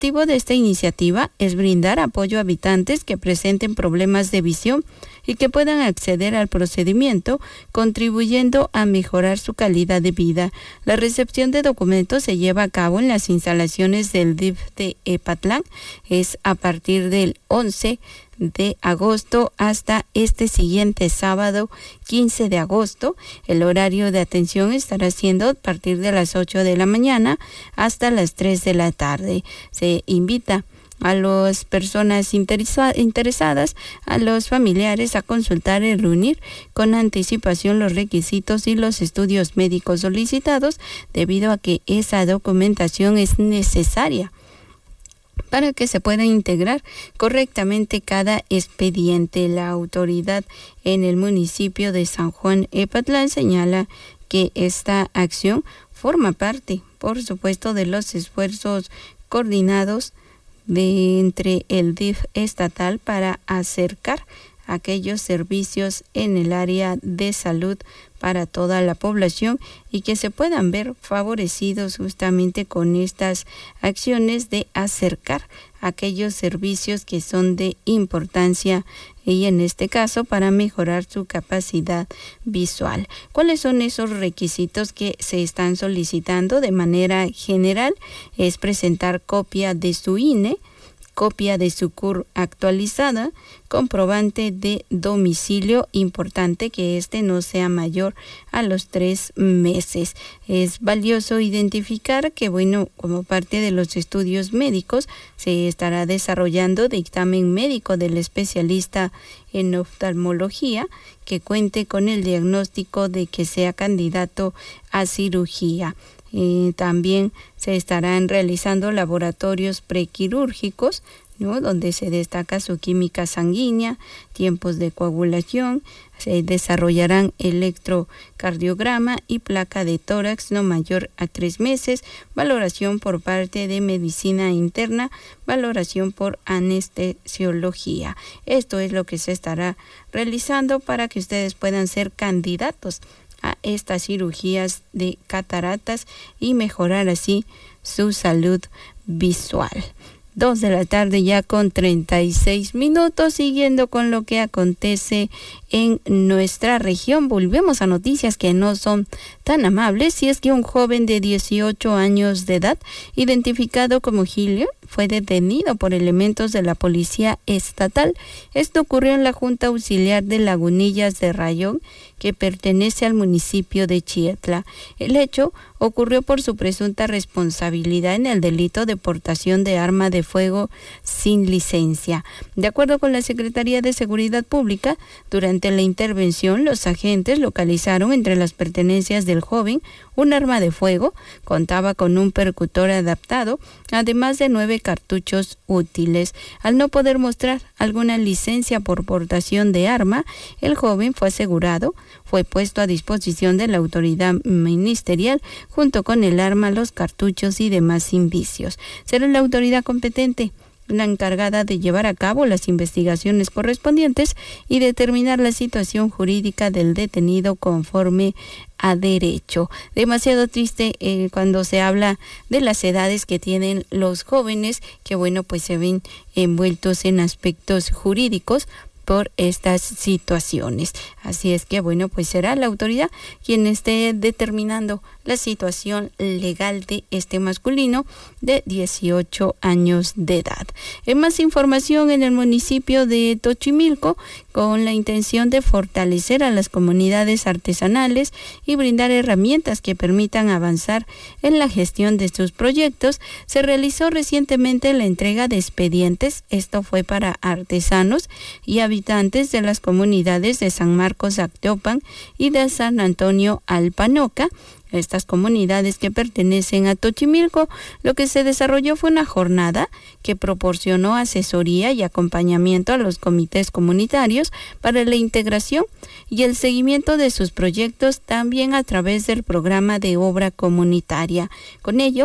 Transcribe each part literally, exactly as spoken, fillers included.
objetivo de esta iniciativa es brindar apoyo a habitantes que presenten problemas de visión y que puedan acceder al procedimiento, contribuyendo a mejorar su calidad de vida. La recepción de documentos se lleva a cabo en las instalaciones del D I F de Epatlán. Es a partir del once de agosto hasta este siguiente sábado, quince de agosto. El horario de atención estará siendo a partir de las ocho de la mañana hasta las tres de la tarde. Se invita a las personas interesa- interesadas, a los familiares, a consultar y reunir con anticipación los requisitos y los estudios médicos solicitados, debido a que esa documentación es necesaria para que se pueda integrar correctamente cada expediente. La autoridad en el municipio de San Juan Epatlán señala que esta acción forma parte, por supuesto, de los esfuerzos coordinados de entre el D I F estatal para acercar aquellos servicios en el área de salud para toda la población y que se puedan ver favorecidos justamente con estas acciones de acercar aquellos servicios que son de importancia y en este caso para mejorar su capacidad visual. ¿Cuáles son esos requisitos que se están solicitando de manera general? Es presentar copia de su I N E, copia de su C U R actualizada, comprobante de domicilio, importante que este no sea mayor a los tres meses. Es valioso identificar que, bueno, como parte de los estudios médicos, se estará desarrollando dictamen médico del especialista en oftalmología que cuente con el diagnóstico de que sea candidato a cirugía. Eh, también se estarán realizando laboratorios prequirúrgicos, ¿no?, donde se destaca su química sanguínea, tiempos de coagulación, se desarrollarán electrocardiograma y placa de tórax no mayor a tres meses, valoración por parte de medicina interna, valoración por anestesiología. Esto es lo que se estará realizando para que ustedes puedan ser candidatos a estas cirugías de cataratas y mejorar así su salud visual. Dos de la tarde ya con treinta y seis minutos, siguiendo con lo que acontece en nuestra región. Volvemos a noticias que no son tan amables, y es que un joven de dieciocho años de edad, identificado como Gilio, fue detenido por elementos de la policía estatal. Esto ocurrió en la Junta Auxiliar de Lagunillas de Rayón, que pertenece al municipio de Chietla. El hecho ocurrió por su presunta responsabilidad en el delito de portación de arma de fuego sin licencia. De acuerdo con la Secretaría de Seguridad Pública, durante la intervención, los agentes localizaron entre las pertenencias del joven un arma de fuego, contaba con un percutor adaptado, además de nueve cartuchos útiles. Al no poder mostrar alguna licencia por portación de arma, el joven fue asegurado, fue puesto a disposición de la autoridad ministerial junto con el arma, los cartuchos y demás indicios. Será la autoridad competente la encargada de llevar a cabo las investigaciones correspondientes y determinar la situación jurídica del detenido conforme a derecho. Demasiado triste eh, cuando se habla de las edades que tienen los jóvenes, que bueno, pues se ven envueltos en aspectos jurídicos por estas situaciones. Así es que bueno, pues será la autoridad quien esté determinando la situación legal de este masculino de dieciocho años de edad. En más información, en el municipio de Tochimilco, con la intención de fortalecer a las comunidades artesanales y brindar herramientas que permitan avanzar en la gestión de sus proyectos, se realizó recientemente la entrega de expedientes. Esto fue para artesanos y habitantes de las comunidades de San Marcos Acteopan y de San Antonio Alpanoca. Estas comunidades que pertenecen a Tochimilco, lo que se desarrolló fue una jornada que proporcionó asesoría y acompañamiento a los comités comunitarios para la integración y el seguimiento de sus proyectos, también a través del programa de obra comunitaria. Con ello,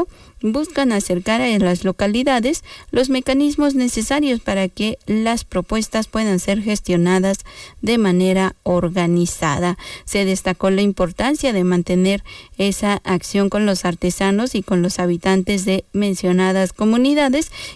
buscan acercar a las localidades los mecanismos necesarios para que las propuestas puedan ser gestionadas de manera organizada. Se destacó la importancia de mantener esa acción con los artesanos y con los habitantes de mencionadas comunidades